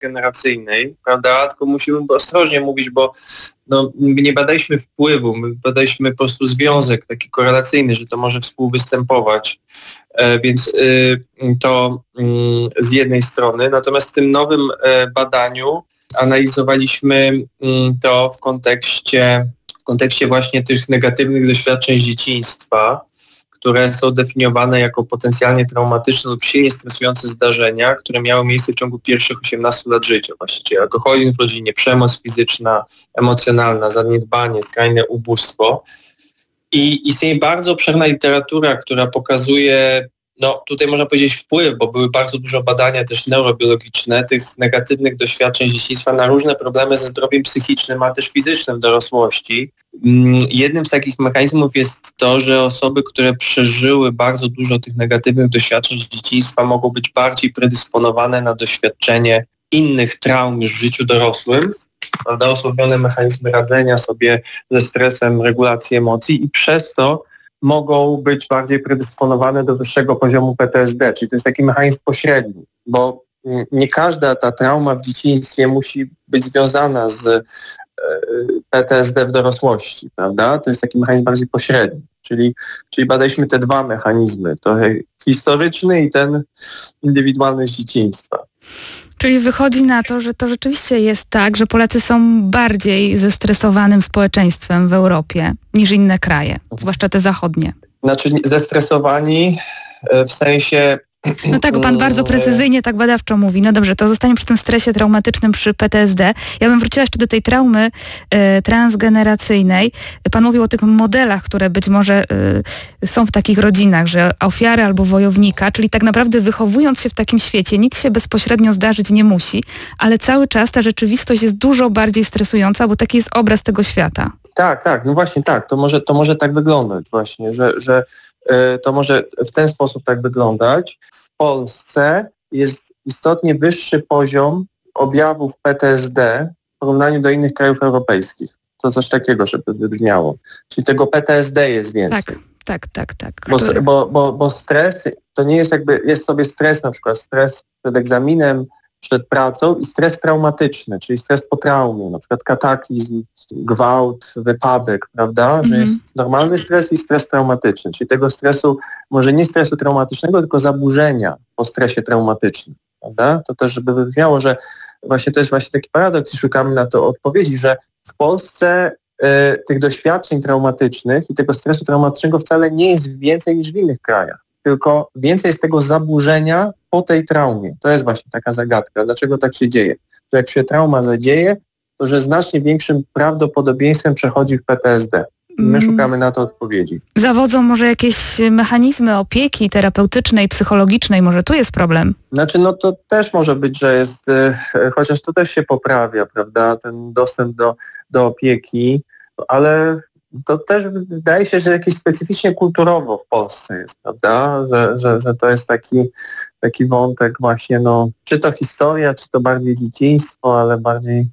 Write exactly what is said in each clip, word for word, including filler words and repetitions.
generacyjnej, prawda? Tylko musimy ostrożnie mówić, bo no, my nie badaliśmy wpływu, my badaliśmy po prostu związek taki korelacyjny, że to może współwystępować. E, więc y, to y, z jednej strony. Natomiast w tym nowym e, badaniu analizowaliśmy y, to w kontekście, w kontekście właśnie tych negatywnych doświadczeń z dzieciństwa, które są definiowane jako potencjalnie traumatyczne lub silnie stresujące zdarzenia, które miały miejsce w ciągu pierwszych osiemnastu lat życia. Właśnie, czyli alkoholizm w rodzinie, przemoc fizyczna, emocjonalna, zaniedbanie, skrajne ubóstwo. I istnieje bardzo obszerna literatura, która pokazuje, no tutaj można powiedzieć wpływ, bo były bardzo dużo badania też neurobiologiczne tych negatywnych doświadczeń z dzieciństwa na różne problemy ze zdrowiem psychicznym, a też fizycznym w dorosłości. Jednym z takich mechanizmów jest to, że osoby, które przeżyły bardzo dużo tych negatywnych doświadczeń z dzieciństwa, mogą być bardziej predysponowane na doświadczenie innych traum już w życiu dorosłym, prawda, osłabione mechanizmy radzenia sobie ze stresem, regulacji emocji i przez to mogą być bardziej predysponowane do wyższego poziomu P T S D, czyli to jest taki mechanizm pośredni, bo nie każda ta trauma w dzieciństwie musi być związana z P T S D w dorosłości, prawda? To jest taki mechanizm bardziej pośredni, czyli, czyli badaliśmy te dwa mechanizmy, trochę historyczny i ten indywidualny z dzieciństwa. Czyli wychodzi na to, że to rzeczywiście jest tak, że Polacy są bardziej zestresowanym społeczeństwem w Europie niż inne kraje, zwłaszcza te zachodnie. Znaczy zestresowani w sensie... No tak, pan bardzo precyzyjnie, tak badawczo mówi. No dobrze, to zostanie przy tym stresie traumatycznym, przy P T S D. Ja bym wróciła jeszcze do tej traumy y, transgeneracyjnej. Pan mówił o tych modelach, które być może y, są w takich rodzinach, że ofiary albo wojownika, czyli tak naprawdę wychowując się w takim świecie, nic się bezpośrednio zdarzyć nie musi, ale cały czas ta rzeczywistość jest dużo bardziej stresująca, bo taki jest obraz tego świata. Tak, tak, no właśnie tak. To może, to może tak wyglądać właśnie, że, że to może w ten sposób tak wyglądać. W Polsce jest istotnie wyższy poziom objawów P T S D w porównaniu do innych krajów europejskich. To coś takiego, żeby wybrzmiało. Czyli tego P T S D jest więcej. Tak, tak, tak, tak. Bo, bo, bo, bo stres to nie jest jakby, jest sobie stres, na przykład stres przed egzaminem, przed pracą i stres traumatyczny, czyli stres po traumie, na przykład kataklizm, gwałt, wypadek, prawda? Że jest normalny stres i stres traumatyczny, czyli tego stresu, może nie stresu traumatycznego, tylko zaburzenia po stresie traumatycznym, prawda? To też, żeby wybrzmiało, że właśnie to jest właśnie taki paradoks i szukamy na to odpowiedzi, że w Polsce y, tych doświadczeń traumatycznych i tego stresu traumatycznego wcale nie jest więcej niż w innych krajach, tylko więcej jest tego zaburzenia po tej traumie. To jest właśnie taka zagadka. Dlaczego tak się dzieje? Że jak się trauma zadzieje, to że znacznie większym prawdopodobieństwem przechodzi w P T S D. My mm. szukamy na to odpowiedzi. Zawodzą może jakieś mechanizmy opieki terapeutycznej, psychologicznej, może tu jest problem? Znaczy, no to też może być, że jest, chociaż to też się poprawia, prawda, ten dostęp do, do opieki, ale to też wydaje się, że jakieś specyficznie kulturowo w Polsce jest, prawda, że, że, że to jest taki, taki wątek właśnie, no, czy to historia, czy to bardziej dzieciństwo, ale bardziej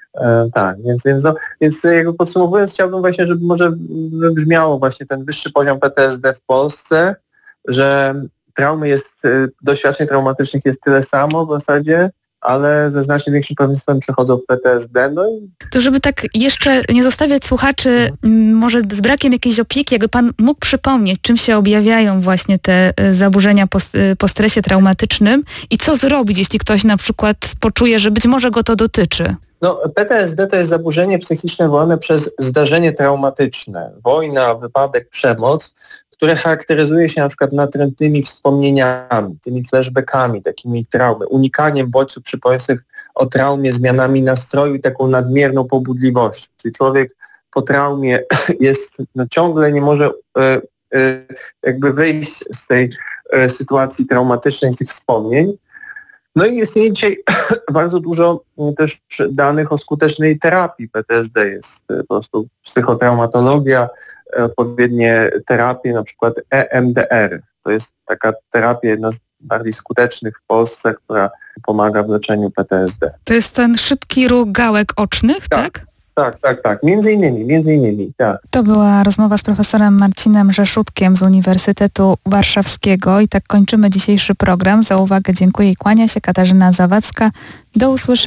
e, tak, więc, więc, no, więc jakby podsumowując, chciałbym właśnie, żeby może wybrzmiało właśnie ten wyższy poziom P T S D w Polsce, że traumy jest, doświadczeń traumatycznych jest tyle samo w zasadzie, ale ze znacznie większym pewieństwem przechodzą w P T S D. No i... To żeby tak jeszcze nie zostawiać słuchaczy może z brakiem jakiejś opieki, jakby pan mógł przypomnieć, czym się objawiają właśnie te zaburzenia po, po stresie traumatycznym i co zrobić, jeśli ktoś na przykład poczuje, że być może go to dotyczy? No, P T S D to jest zaburzenie psychiczne wywołane przez zdarzenie traumatyczne, wojna, wypadek, przemoc, które charakteryzuje się na przykład natrętnymi wspomnieniami, tymi flashbackami, takimi traumy, unikaniem bodźców przypominających o traumie, zmianami nastroju i taką nadmierną pobudliwością. Czyli człowiek po traumie jest, no, ciągle nie może e, e, jakby wyjść z tej e, sytuacji traumatycznej, z tych wspomnień. No i istnieje dzisiaj bardzo dużo też danych o skutecznej terapii P T S D. Jest po prostu psychotraumatologia, odpowiednie terapie, na przykład E M D R. To jest taka terapia jedna z bardziej skutecznych w Polsce, która pomaga w leczeniu P T S D. To jest ten szybki ruch gałek ocznych, tak? Tak, tak, tak, tak. Między innymi, między innymi, tak. To była rozmowa z profesorem Marcinem Rzeszutkiem z Uniwersytetu Warszawskiego i tak kończymy dzisiejszy program. Za uwagę dziękuję i kłania się Katarzyna Zawadzka. Do usłyszenia.